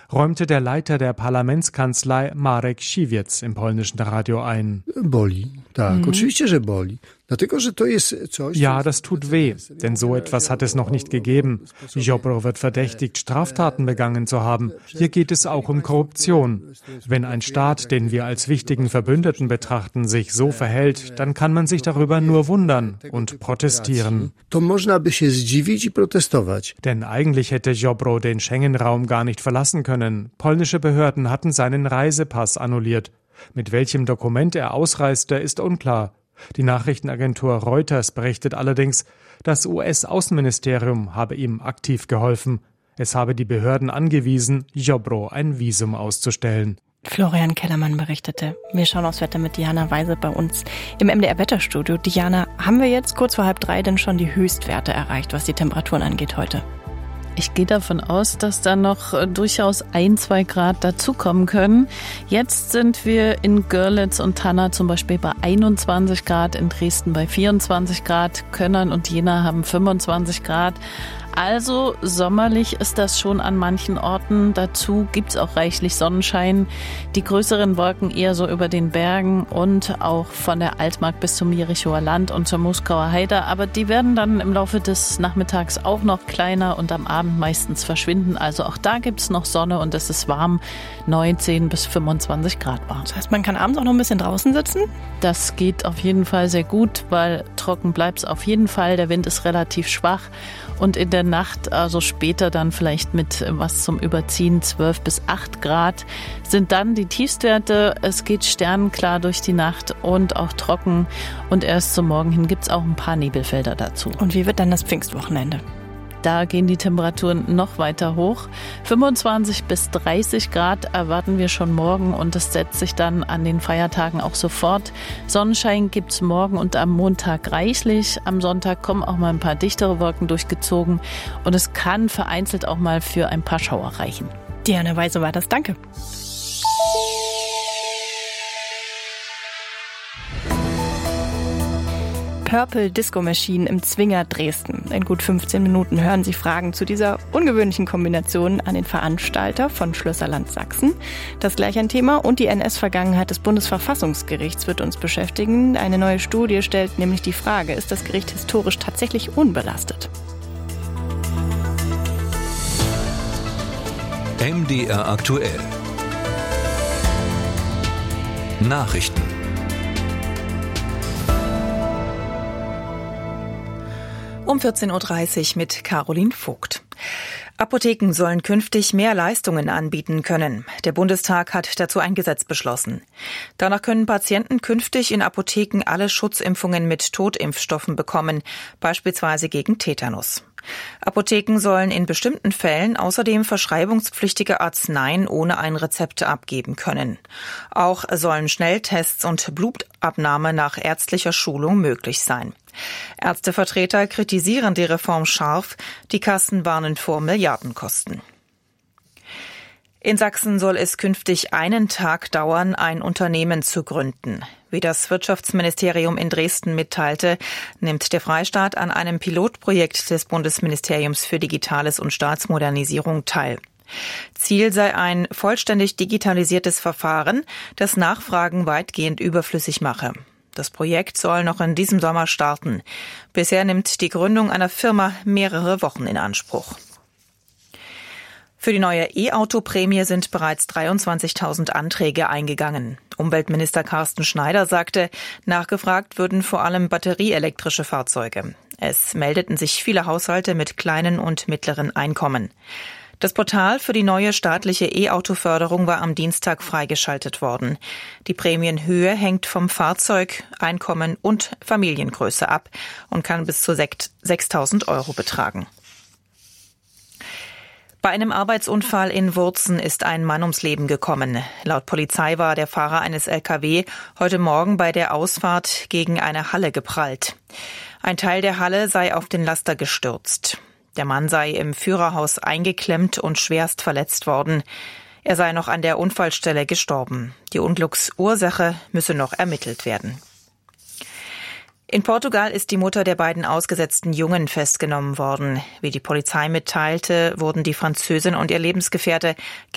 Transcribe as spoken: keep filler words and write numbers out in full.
räumte der Leiter der Parlamentskanzlei Marek Siwiec im polnischen Radio ein. Boli, tak, mhm. oczywiście, że boli. Ja, das tut weh, denn so etwas hat es noch nicht gegeben. Ziobro wird verdächtigt, Straftaten begangen zu haben. Hier geht es auch um Korruption. Wenn ein Staat, den wir als wichtigen Verbündeten betrachten, sich so verhält, dann kann man sich darüber nur wundern und protestieren. Denn eigentlich hätte Ziobro den Schengen-Raum gar nicht verlassen können. Polnische Behörden hatten seinen Reisepass annulliert. Mit welchem Dokument er ausreiste, ist unklar. Die Nachrichtenagentur Reuters berichtet allerdings, das U S-Außenministerium habe ihm aktiv geholfen. Es habe die Behörden angewiesen, Ziobro ein Visum auszustellen. Florian Kellermann berichtete. Wir schauen aufs Wetter mit Diana Weise bei uns im M D R-Wetterstudio. Diana, haben wir jetzt kurz vor halb drei denn schon die Höchstwerte erreicht, was die Temperaturen angeht heute? Ich gehe davon aus, dass da noch durchaus ein, zwei Grad dazukommen können. Jetzt sind wir in Görlitz und Tanna zum Beispiel bei einundzwanzig Grad, in Dresden bei vierundzwanzig Grad, Könnern und Jena haben fünfundzwanzig Grad. Also sommerlich ist das schon an manchen Orten. Dazu gibt's auch reichlich Sonnenschein. Die größeren Wolken eher so über den Bergen und auch von der Altmark bis zum Jerichower Land und zur Moskauer Heide. Aber die werden dann im Laufe des Nachmittags auch noch kleiner und am Abend meistens verschwinden. Also auch da gibt's noch Sonne und es ist warm, neunzehn bis fünfundzwanzig Grad warm. Das heißt, man kann abends auch noch ein bisschen draußen sitzen? Das geht auf jeden Fall sehr gut, weil trocken bleibt's auf jeden Fall. Der Wind ist relativ schwach. Und in der Nacht, also später dann vielleicht mit was zum Überziehen, zwölf bis acht Grad, sind dann die Tiefstwerte. Es geht sternenklar durch die Nacht und auch trocken. Und erst zum Morgen hin gibt's auch ein paar Nebelfelder dazu. Und wie wird dann das Pfingstwochenende? Da gehen die Temperaturen noch weiter hoch. fünfundzwanzig bis dreißig Grad erwarten wir schon morgen und es setzt sich dann an den Feiertagen auch sofort. Sonnenschein gibt's morgen und am Montag reichlich. Am Sonntag kommen auch mal ein paar dichtere Wolken durchgezogen und es kann vereinzelt auch mal für ein paar Schauer reichen. Diana Weise war das. Danke. Purple Disco Machine im Zwinger Dresden. In gut fünfzehn Minuten hören Sie Fragen zu dieser ungewöhnlichen Kombination an den Veranstalter von Schlösserland Sachsen. Das gleich ein Thema und die N S-Vergangenheit des Bundesverfassungsgerichts wird uns beschäftigen. Eine neue Studie stellt nämlich die Frage, ist das Gericht historisch tatsächlich unbelastet? M D R aktuell. Nachrichten. Um vierzehn Uhr dreißig mit Caroline Vogt. Apotheken sollen künftig mehr Leistungen anbieten können. Der Bundestag hat dazu ein Gesetz beschlossen. Danach können Patienten künftig in Apotheken alle Schutzimpfungen mit Totimpfstoffen bekommen, beispielsweise gegen Tetanus. Apotheken sollen in bestimmten Fällen außerdem verschreibungspflichtige Arzneien ohne ein Rezept abgeben können. Auch sollen Schnelltests und Blutabnahme nach ärztlicher Schulung möglich sein. Ärztevertreter kritisieren die Reform scharf, die Kassen warnen vor Milliardenkosten. In Sachsen soll es künftig einen Tag dauern, ein Unternehmen zu gründen. Wie das Wirtschaftsministerium in Dresden mitteilte, nimmt der Freistaat an einem Pilotprojekt des Bundesministeriums für Digitales und Staatsmodernisierung teil. Ziel sei ein vollständig digitalisiertes Verfahren, das Nachfragen weitgehend überflüssig mache. Das Projekt soll noch in diesem Sommer starten. Bisher nimmt die Gründung einer Firma mehrere Wochen in Anspruch. Für die neue E-Auto-Prämie sind bereits dreiundzwanzigtausend Anträge eingegangen. Umweltminister Carsten Schneider sagte, nachgefragt würden vor allem batterieelektrische Fahrzeuge. Es meldeten sich viele Haushalte mit kleinen und mittleren Einkommen. Das Portal für die neue staatliche E-Auto-Förderung war am Dienstag freigeschaltet worden. Die Prämienhöhe hängt vom Fahrzeug, Einkommen und Familiengröße ab und kann bis zu sechstausend Euro betragen. Bei einem Arbeitsunfall in Wurzen ist ein Mann ums Leben gekommen. Laut Polizei war der Fahrer eines L K W heute Morgen bei der Ausfahrt gegen eine Halle geprallt. Ein Teil der Halle sei auf den Laster gestürzt. Der Mann sei im Führerhaus eingeklemmt und schwerst verletzt worden. Er sei noch an der Unfallstelle gestorben. Die Unglücksursache müsse noch ermittelt werden. In Portugal ist die Mutter der beiden ausgesetzten Jungen festgenommen worden. Wie die Polizei mitteilte, wurden die Französin und ihr Lebensgefährte